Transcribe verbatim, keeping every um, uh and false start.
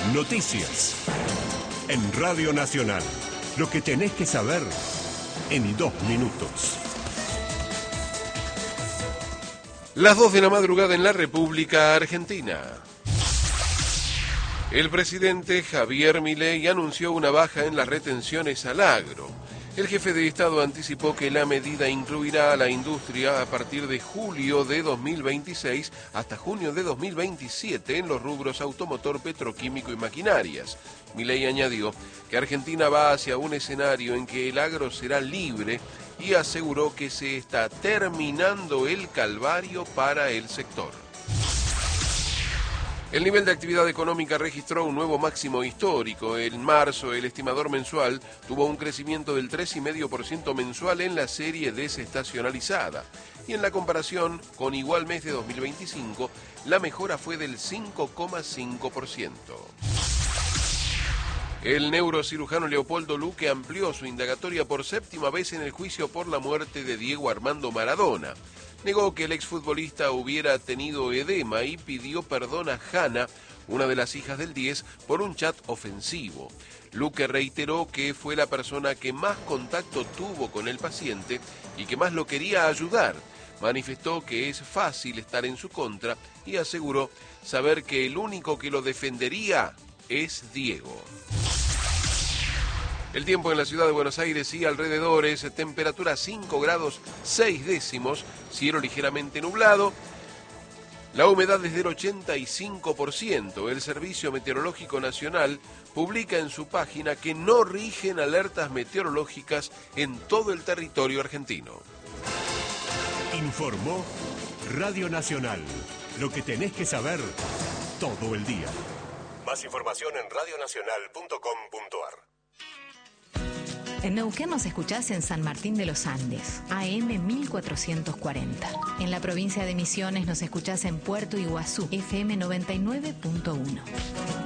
Noticias. En Radio Nacional. Lo que tenés que saber en dos minutos. Las dos de la madrugada en la República Argentina. El presidente Javier Milei anunció una baja en las retenciones al agro. El jefe de Estado anticipó que la medida incluirá a la industria a partir de julio de dos mil veintiséis hasta junio de dos mil veintisiete en los rubros automotor, petroquímico y maquinarias. Milei añadió que Argentina va hacia un escenario en que el agro será libre y aseguró que se está terminando el calvario para el sector. El nivel de actividad económica registró un nuevo máximo histórico. En marzo, el estimador mensual tuvo un crecimiento del tres coma cinco por ciento mensual en la serie desestacionalizada. Y en la comparación con igual mes de dos mil veinticinco, la mejora fue del cinco coma cinco por ciento. El neurocirujano Leopoldo Luque amplió su indagatoria por séptima vez en el juicio por la muerte de Diego Armando Maradona. Negó que el exfutbolista hubiera tenido edema y pidió perdón a Hanna, una de las hijas del diez, por un chat ofensivo. Luque reiteró que fue la persona que más contacto tuvo con el paciente y que más lo quería ayudar. Manifestó que es fácil estar en su contra y aseguró saber que el único que lo defendería es Diego. El tiempo en la ciudad de Buenos Aires y alrededores, temperatura cinco grados seis décimos, cielo ligeramente nublado, la humedad es del ochenta y cinco por ciento. El Servicio Meteorológico Nacional publica en su página que no rigen alertas meteorológicas en todo el territorio argentino. Informó Radio Nacional. Lo que tenés que saber todo el día. Más información en radio nacional punto com punto ar. En Neuquén nos escuchás en San Martín de los Andes, A M mil cuatrocientos cuarenta. En la provincia de Misiones nos escuchás en Puerto Iguazú, F M noventa y nueve punto uno.